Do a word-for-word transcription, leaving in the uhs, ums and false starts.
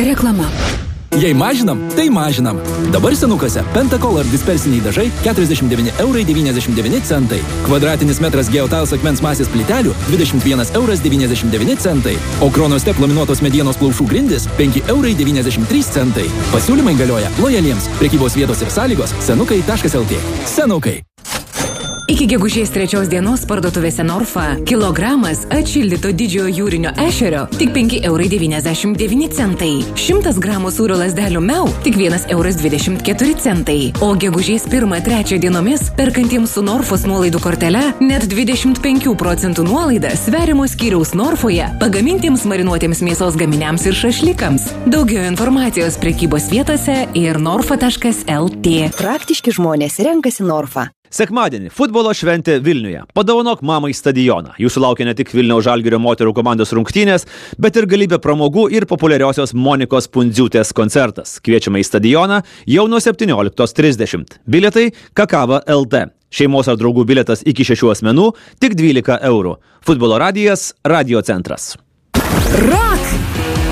Reklama. Jei mažinam, tai mažinam. Dabar senukose Pentacolor dispersiniai dažai keturiasdešimt devyni eurai devyniasdešimt devyni centai. Kvadratinis metras Geotiles akmens masės plytelių dvidešimt vienas euras devyniasdešimt devyni centai. O Chronostep laminuotos medienos plaušų grindys penki eurai devyniasdešimt trys centai. Pasiūlymai galioja lojaliems. Prekybos vietos ir sąlygos senukai taškas lt. Senukai. Iki gegužės trečios dienos parduotuvėse Norfa kilogramas atšildyto didžiojo jūrinio ešerio tik penki eurai devyniasdešimt devyni centai. šimtas gramų sūrio lazdelių Meu tik vienas euras dvidešimt keturi centai. O gegužės pirmą trečią dienomis perkantiems su Norfos nuolaidų kortele net dvidešimt penkių procentų nuolaida sveriamo skyriaus Norfoje pagamintiems marinuotiems mėsos gaminiams ir šašlikams. Daugiau informacijos prekybos vietose ir norfa taškas lt. Praktiški žmonės renkasi Norfa. Sekmadienį futbolo šventė Vilniuje. Padovanok mamai stadioną. Jūsų laukia ne tik Vilniaus Žalgirio moterų komandos rungtynės, bet ir galybė pramogų ir populiariosios Monikos Pundziūtės koncertas. Kviečiame į stadioną jau nuo septynioliktos trisdešimt. Bilietai Kakava taškas lt. Šeimos ar draugų bilietas iki šešių asmenų tik dvylika eurų. Futbolo radijas, Radio centras. Ra!